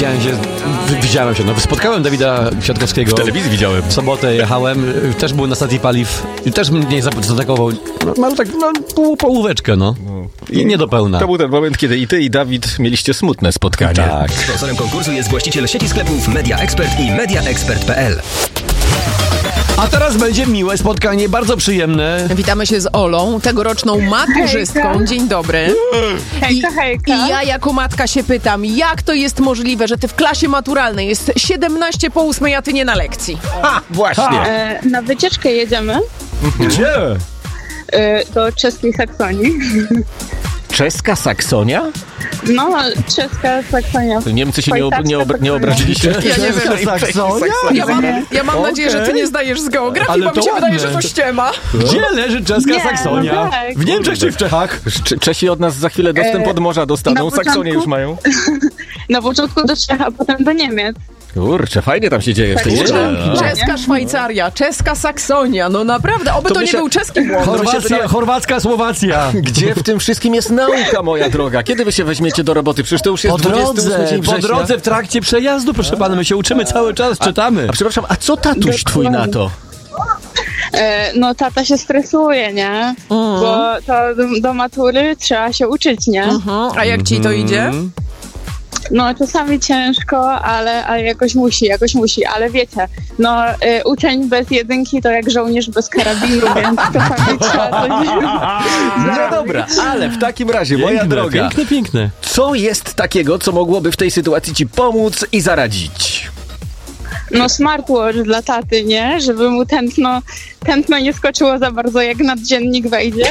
Widziałem się, spotkałem Dawida Kwiatkowskiego. W telewizji widziałem. W sobotę jechałem, też był na stacji paliw, też mnie zaatakował, ale tak, połóweczkę, I nie do pełna. To był ten moment, kiedy i ty, i Dawid mieliście smutne spotkanie. Tak. Sponsorem konkursu jest właściciel sieci sklepów Media Expert i MediaExpert.pl. A teraz będzie miłe spotkanie, bardzo przyjemne. Witamy się z Olą, tegoroczną maturzystką. Hejka. Dzień dobry. Hejka. I ja jako matka się pytam, jak to jest możliwe, że ty w klasie maturalnej jest 17:08, a ty nie na lekcji? Właśnie. Na wycieczkę jedziemy Gdzie? do czeskiej Saksonii. Czeska Saksonia? No, czeska Saksonia. Niemcy się Szwajcarska nie obraziliście? Ja nie wiem. Saksonia? Ja mam nadzieję, że ty nie zdajesz z geografii, Ale bo mi to się wydaje, że ładne. to ściema. Gdzie leży czeska Nie, Saksonia? no tak. W Niemczech czy w Czechach? Czesi od nas za chwilę dostęp od morza dostaną, na początku- Saksonię już mają. Na początku do Czech, a potem do Niemiec. Kurczę, fajnie tam się dzieje w tej Czeska Szwajcaria, czeska Saksonia, no naprawdę, oby to nie był czeski błąd. Chorwacka Słowacja. Gdzie w tym wszystkim jest nauka, moja droga? Kiedy wy się weźmiecie do roboty? Przecież to już jest 28 dzień Po września. drodze, w trakcie przejazdu, proszę pana, my się uczymy cały czas, czytamy. A przepraszam, a co tatuś twój na to? No, tata się stresuje, nie? Bo to do matury trzeba się uczyć, nie? A jak ci to idzie? No, czasami ciężko, ale jakoś musi, ale wiecie, uczeń bez jedynki to jak żołnierz bez karabinu, więc czasami trzeba coś No dobra, ale w takim razie, moja Piękne, droga, piękne. co jest takiego, co mogłoby w tej sytuacji ci pomóc i zaradzić? No, smartwatch dla taty, nie? Żeby mu tętno nie skoczyło za bardzo, jak naddziennik wejdzie.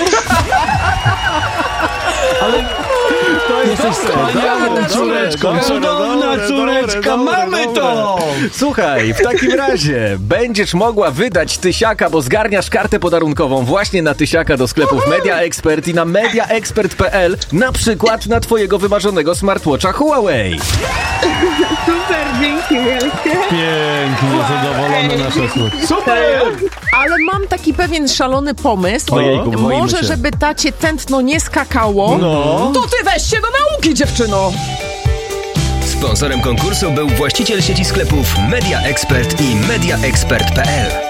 Jesteś wspaniałą córeczką, cudowna córeczka, mamy to! Słuchaj, w takim razie będziesz mogła wydać tysiaka, bo zgarniasz kartę podarunkową właśnie na tysiaka do sklepów Media Expert i na MediaExpert.pl, na przykład na twojego wymarzonego smartwatcha Huawei. Super, dzięki wielkie. Pięknie, zadowolone nasze słuch. Super! Ale mam taki pewien szalony pomysł. Ojejku, boimy Może, się. żeby tacie tętno nie skakało, No. to ty weź się do nauki, dziewczyno! Sponsorem konkursu był właściciel sieci sklepów Media Expert i MediaExpert.pl.